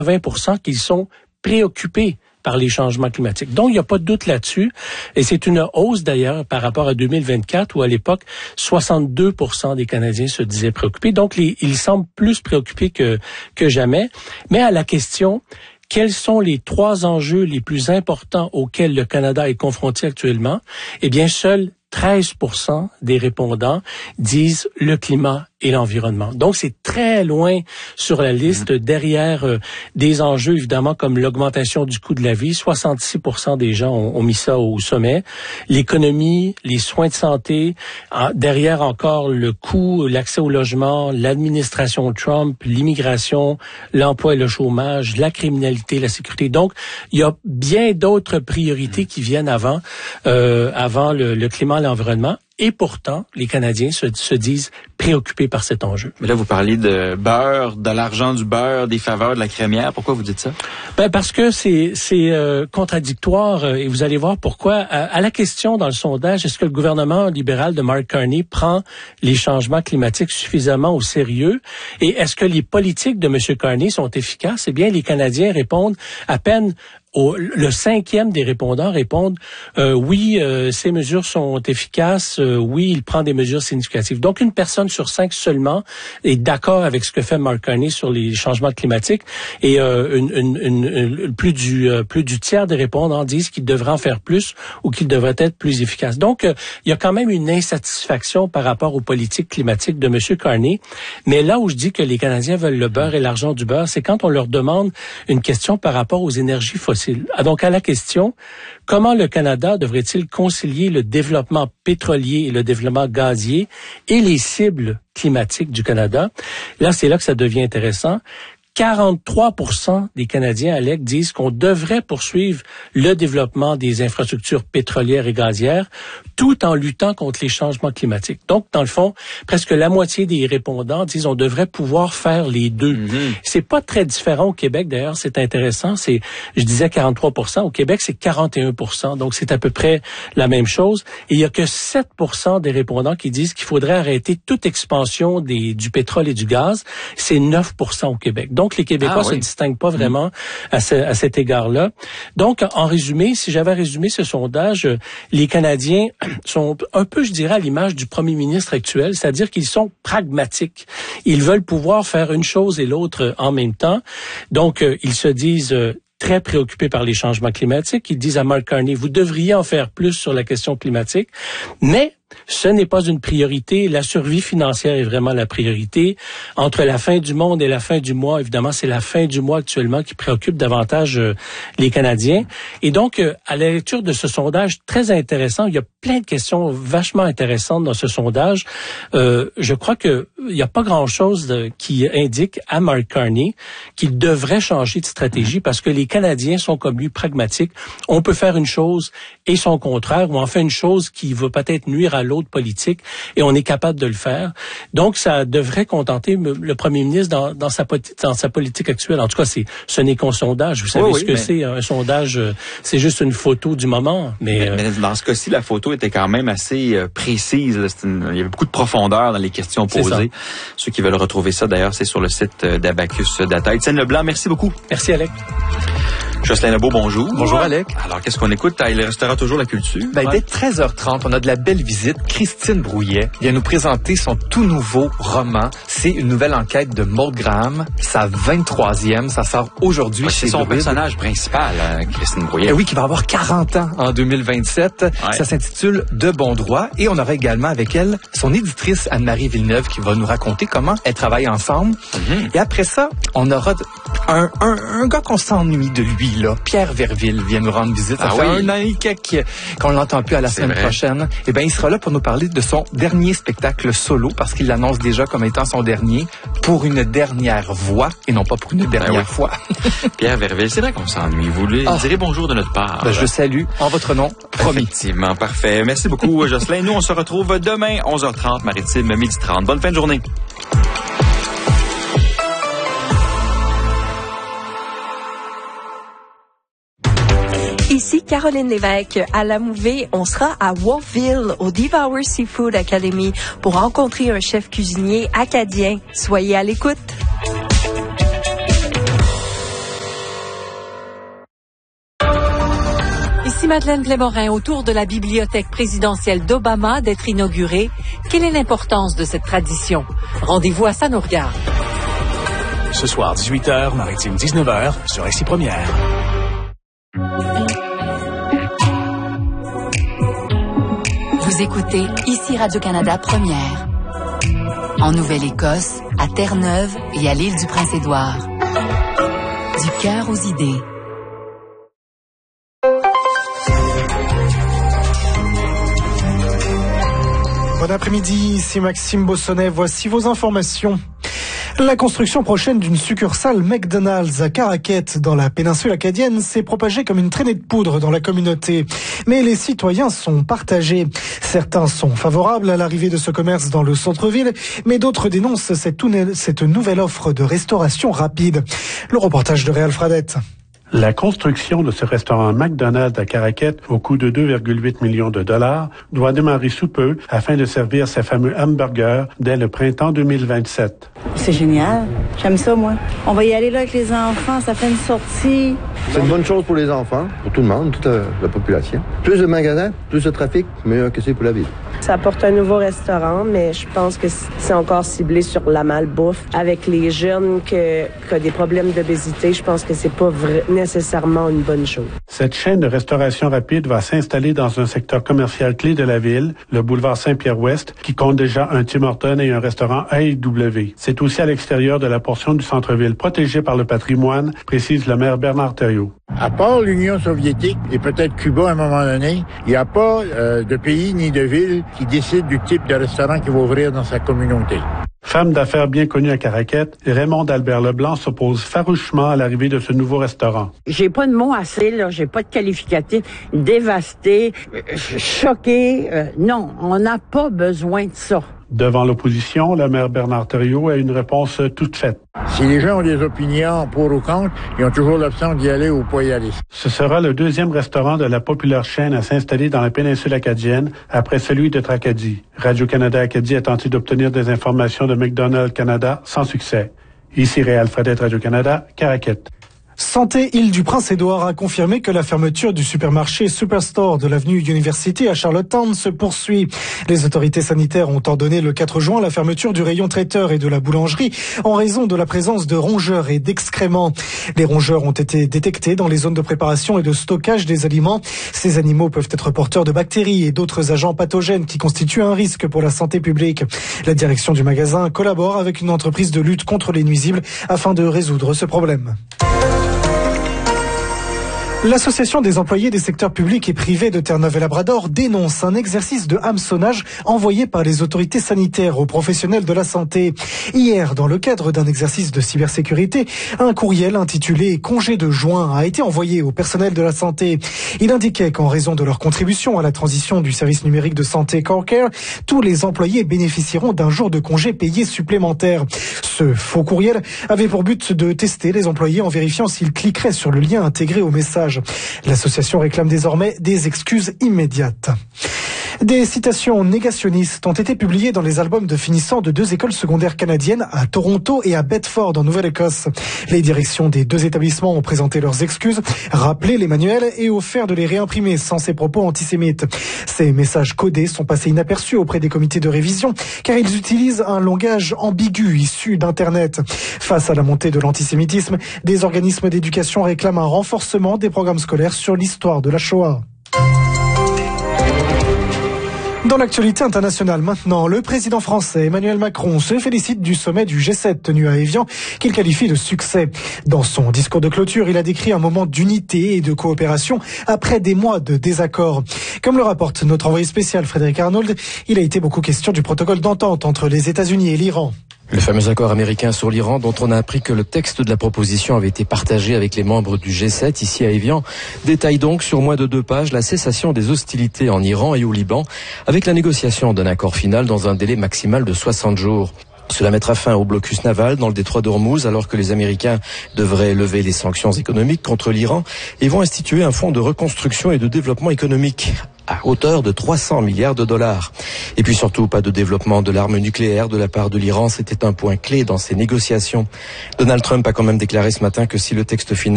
20% qu'ils sont préoccupés par les changements climatiques. Donc, il n'y a pas de doute là-dessus. Et c'est une hausse, d'ailleurs, par rapport à 2024, où à l'époque, 62% des Canadiens se disaient préoccupés. Donc, ils semblent plus préoccupés que jamais. Mais à la question, quels sont les 3 enjeux les plus importants auxquels le Canada est confronté actuellement? Eh bien, seuls 13% des répondants disent le climat et l'environnement. Donc, c'est très loin sur la liste, derrière des enjeux, évidemment, comme l'augmentation du coût de la vie. 66% des gens ont mis ça au sommet. L'économie, les soins de santé, derrière encore le coût, l'accès au logement, l'administration Trump, l'immigration, l'emploi et le chômage, la criminalité, la sécurité. Donc, il y a bien d'autres priorités qui viennent avant le climat et l'environnement. Et pourtant, les Canadiens se disent préoccupés par cet enjeu. Mais là, vous parlez de beurre, de l'argent du beurre, des faveurs de la crémière. Pourquoi vous dites ça? Parce que c'est contradictoire et vous allez voir pourquoi. À la question dans le sondage, est-ce que le gouvernement libéral de Mark Carney prend les changements climatiques suffisamment au sérieux? Et est-ce que les politiques de M. Carney sont efficaces? Eh bien, les Canadiens répondent à peine. Le 5e des répondants répondent oui, ces mesures sont efficaces, oui, il prend des mesures significatives. Donc, une personne sur 5 seulement est d'accord avec ce que fait Mark Carney sur les changements climatiques et plus du tiers des répondants disent qu'ils devraient en faire plus ou qu'ils devraient être plus efficaces. Donc, il y a quand même une insatisfaction par rapport aux politiques climatiques de M. Carney. Mais là où je dis que les Canadiens veulent le beurre et l'argent du beurre, c'est quand on leur demande une question par rapport aux énergies fossiles. Donc, à la question, comment le Canada devrait-il concilier le développement pétrolier et le développement gazier et les cibles climatiques du Canada? Là, c'est là que ça devient intéressant. 43% des Canadiens, Alec, disent qu'on devrait poursuivre le développement des infrastructures pétrolières et gazières tout en luttant contre les changements climatiques. Donc, dans le fond, presque la moitié des répondants disent on devrait pouvoir faire les deux. C'est pas très différent au Québec, d'ailleurs, c'est intéressant. Je disais 43%, au Québec, c'est 41%. Donc, c'est à peu près la même chose. Et il y a que 7% des répondants qui disent qu'il faudrait arrêter toute expansion du pétrole et du gaz. C'est 9% au Québec. Donc, les Québécois se distinguent pas vraiment à cet égard-là. Donc, en résumé, si j'avais résumé ce sondage, les Canadiens sont un peu, je dirais, à l'image du premier ministre actuel, c'est-à-dire qu'ils sont pragmatiques. Ils veulent pouvoir faire une chose et l'autre en même temps. Donc, ils se disent très préoccupés par les changements climatiques. Ils disent à Mark Carney, vous devriez en faire plus sur la question climatique, mais ce n'est pas une priorité. La survie financière est vraiment la priorité. Entre la fin du monde et la fin du mois, évidemment, c'est la fin du mois actuellement qui préoccupe davantage les Canadiens. Et donc, à la lecture de ce sondage très intéressant, il y a plein de questions vachement intéressantes dans ce sondage. Je crois que il n'y a pas grand-chose qui indique à Mark Carney qu'il devrait changer de stratégie parce que les Canadiens sont comme lui pragmatiques. On peut faire une chose et son contraire, ou en fait une chose qui va peut-être nuire à l'autre politique, et on est capable de le faire. Donc, ça devrait contenter le premier ministre dans sa politique actuelle. En tout cas, ce n'est qu'un sondage. Vous savez c'est. Un sondage, c'est juste une photo du moment. Mais dans ce cas-ci, la photo était quand même assez précise. Il y avait beaucoup de profondeur dans les questions posées. Ceux qui veulent retrouver ça, d'ailleurs, c'est sur le site d'Abacus Data. Étienne Leblanc, merci beaucoup. Merci, Alec. Jocelyn Lebeau, bonjour. Bonjour, Alec. Alors, qu'est-ce qu'on écoute? Il restera toujours la culture. Dès 13h30, on a de la belle visite. Christine Brouillet vient nous présenter son tout nouveau roman. C'est une nouvelle enquête de Maud Graham. Sa 23e. Ça sort aujourd'hui chez C'est son Druide. personnage principal, Christine Brouillet. Et oui, qui va avoir 40 ans en 2027. Ça s'intitule De bon droit. Et on aura également avec elle son éditrice Anne-Marie Villeneuve qui va nous raconter comment elles travaillent ensemble. Et après ça, on aura un gars qu'on s'ennuie de lui, là. Pierre Verville vient nous rendre visite. Ça fait un an et quelques qu'on l'entend plus à la semaine prochaine. Eh bien, il sera là pour nous parler de son dernier spectacle solo, parce qu'il l'annonce déjà comme étant son dernier, pour une dernière voix, et non pas pour une dernière fois. Pierre Verville, c'est vrai qu'on s'ennuie. Vous lui direz bonjour de notre part. Je le salue, en votre nom, promis. Effectivement, parfait. Merci beaucoup, Jocelyn. Nous, on se retrouve demain, 11h30, Maritime, 12h30. Bonne fin de journée. Ici Caroline Lévesque. À la Mouvée, on sera à Wolfville, au Devour Seafood Academy, pour rencontrer un chef cuisinier acadien. Soyez à l'écoute. Ici Madeleine Blais-Morin, autour de la bibliothèque présidentielle d'Obama d'être inaugurée. Quelle est l'importance de cette tradition? Rendez-vous à Ça nous regarde. Ce soir, 18h, Maritime 19h, sur Ici Première. Vous écoutez Ici Radio-Canada Première. En Nouvelle-Écosse, à Terre-Neuve et à l'île du Prince-Édouard. Du cœur aux idées. Bon après-midi, ici Maxime Bossonnet. Voici vos informations. La construction prochaine d'une succursale McDonald's à Caraquet, dans la péninsule acadienne, s'est propagée comme une traînée de poudre dans la communauté. Mais les citoyens sont partagés. Certains sont favorables à l'arrivée de ce commerce dans le centre-ville, mais d'autres dénoncent cette nouvelle offre de restauration rapide. Le reportage de Réal Fradette. La construction de ce restaurant McDonald's à Caraquet, au coût de 2,8 millions de dollars, doit démarrer sous peu afin de servir ces fameux hamburgers dès le printemps 2027. C'est génial. J'aime ça, moi. On va y aller là avec les enfants. Ça fait une sortie. C'est une bonne chose pour les enfants, pour tout le monde, toute la population. Plus de magasins, plus de trafic, meilleur que c'est pour la ville. Ça apporte un nouveau restaurant, mais je pense que c'est encore ciblé sur la malbouffe. Avec les jeunes qui ont des problèmes d'obésité, je pense que c'est pas nécessairement une bonne chose. Cette chaîne de restauration rapide va s'installer dans un secteur commercial clé de la ville, le boulevard Saint-Pierre-Ouest, qui compte déjà un Tim Hortons et un restaurant AEW. C'est aussi à l'extérieur de la portion du centre-ville protégée par le patrimoine, précise le maire Bernard Thériault. À part l'Union soviétique et peut-être Cuba à un moment donné, il n'y a pas de pays ni de ville qui décide du type de restaurant qui va ouvrir dans sa communauté. Femme d'affaires bien connue à Caraquet, Raymond Albert Leblanc s'oppose farouchement à l'arrivée de ce nouveau restaurant. J'ai pas de mots assez, là, j'ai pas de qualificatif. Dévasté, choqué, non, on n'a pas besoin de ça. Devant l'opposition, le maire Bernard Thériault a une réponse toute faite. Si les gens ont des opinions pour ou contre, ils ont toujours l'option d'y aller ou pas y aller. Ce sera le deuxième restaurant de la populaire chaîne à s'installer dans la péninsule acadienne, après celui de Tracadie. Radio-Canada Acadie a tenté d'obtenir des informations de McDonald's Canada sans succès. Ici Réal Fradette, Radio-Canada, Caraquet. Santé Île du Prince-Édouard a confirmé que la fermeture du supermarché Superstore de l'avenue Université à Charlottetown se poursuit. Les autorités sanitaires ont ordonné le 4 juin la fermeture du rayon traiteur et de la boulangerie en raison de la présence de rongeurs et d'excréments. Les rongeurs ont été détectés dans les zones de préparation et de stockage des aliments. Ces animaux peuvent être porteurs de bactéries et d'autres agents pathogènes qui constituent un risque pour la santé publique. La direction du magasin collabore avec une entreprise de lutte contre les nuisibles afin de résoudre ce problème. L'Association des employés des secteurs publics et privés de Terre-Neuve-et-Labrador dénonce un exercice de hameçonnage envoyé par les autorités sanitaires aux professionnels de la santé. Hier, dans le cadre d'un exercice de cybersécurité, un courriel intitulé « Congé de juin » a été envoyé au personnel de la santé. Il indiquait qu'en raison de leur contribution à la transition du service numérique de santé CoreCare, tous les employés bénéficieront d'un jour de congé payé supplémentaire. Ce faux courriel avait pour but de tester les employés en vérifiant s'ils cliqueraient sur le lien intégré au message. L'association réclame désormais des excuses immédiates. Des citations négationnistes ont été publiées dans les albums de finissants de 2 écoles secondaires canadiennes à Toronto et à Bedford en Nouvelle-Écosse. Les directions des 2 établissements ont présenté leurs excuses, rappelé les manuels et offert de les réimprimer sans ces propos antisémites. Ces messages codés sont passés inaperçus auprès des comités de révision car ils utilisent un langage ambigu issu d'Internet. Face à la montée de l'antisémitisme, des organismes d'éducation réclament un renforcement des programmes scolaires sur l'histoire de la Shoah. Dans l'actualité internationale maintenant, le président français Emmanuel Macron se félicite du sommet du G7 tenu à Évian qu'il qualifie de succès. Dans son discours de clôture, il a décrit un moment d'unité et de coopération après des mois de désaccords. Comme le rapporte notre envoyé spécial Frédéric Arnold, il a été beaucoup question du protocole d'entente entre les États-Unis et l'Iran. Le fameux accord américain sur l'Iran dont on a appris que le texte de la proposition avait été partagé avec les membres du G7 ici à Évian détaille donc sur moins de 2 pages la cessation des hostilités en Iran et au Liban avec la négociation d'un accord final dans un délai maximal de 60 jours. Cela mettra fin au blocus naval dans le détroit d'Ormuz alors que les Américains devraient lever les sanctions économiques contre l'Iran et vont instituer un fonds de reconstruction et de développement économique à hauteur de 300 milliards de dollars. Et puis surtout, pas de développement de l'arme nucléaire de la part de l'Iran. C'était un point clé dans ces négociations. Donald Trump a quand même déclaré ce matin que si le texte final